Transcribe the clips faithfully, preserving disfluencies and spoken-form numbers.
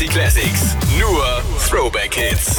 Fantasy Classics. Nur Throwback Hits.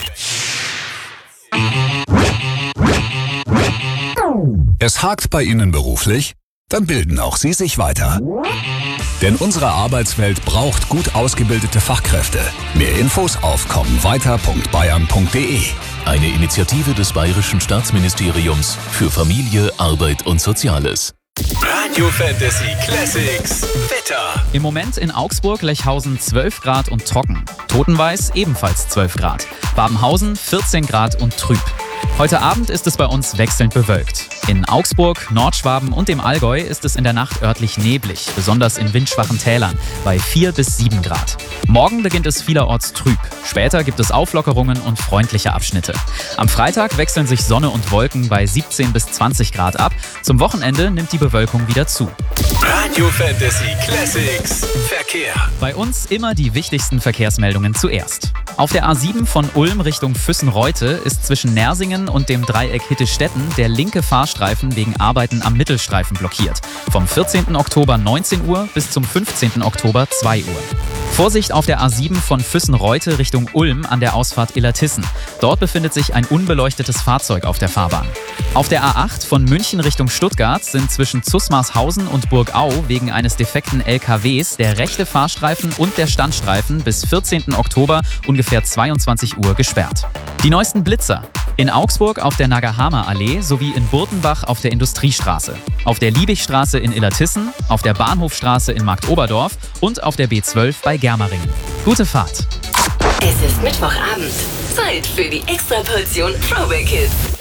Es hakt bei Ihnen beruflich? Dann bilden auch Sie sich weiter. Denn unsere Arbeitswelt braucht gut ausgebildete Fachkräfte. Mehr Infos auf kommenweiter punkt bayern punkt de. Eine Initiative des Bayerischen Staatsministeriums für Familie, Arbeit und Soziales. Radio Fantasy Classics. Wetter. Im Moment in Augsburg, Lechhausen zwölf Grad und trocken. Totenweiß ebenfalls zwölf Grad. Babenhausen vierzehn Grad und trüb. Heute Abend ist es bei uns wechselnd bewölkt. In Augsburg, Nordschwaben und dem Allgäu ist es in der Nacht örtlich neblig, besonders in windschwachen Tälern, bei vier bis sieben Grad. Morgen beginnt es vielerorts trüb. Später gibt es Auflockerungen und freundliche Abschnitte. Am Freitag wechseln sich Sonne und Wolken bei siebzehn bis zwanzig Grad ab. Zum Wochenende nimmt die Bewölkung wieder zu. Radio Fantasy Classics. Verkehr. Bei uns immer die wichtigsten Verkehrsmeldungen zuerst. Auf der A sieben von Ulm Richtung Füssen-Reute ist zwischen Nersingen und dem Dreieck Hittestetten der linke Fahrstreifen wegen Arbeiten am Mittelstreifen blockiert. Vom vierzehnten Oktober neunzehn Uhr bis zum fünfzehnten Oktober zwei Uhr. Vorsicht auf der A sieben von Füssen-Reute Richtung Ulm an der Ausfahrt Illertissen. Dort befindet sich ein unbeleuchtetes Fahrzeug auf der Fahrbahn. Auf der A acht von München Richtung Stuttgart sind zwischen Zusmarshausen und Burgau wegen eines defekten L K Ws der rechte Fahrstreifen und der Standstreifen bis vierzehnten Oktober ungefähr zweiundzwanzig Uhr gesperrt. Die neuesten Blitzer. In Augsburg auf der Nagahama-Allee sowie in Burtenbach auf der Industriestraße, auf der Liebigstraße in Illertissen, auf der Bahnhofstraße in Marktoberdorf und auf der B zwölf bei Germeringen. Gute Fahrt! Es ist Mittwochabend. Zeit für die Extraportion Throwback Hits.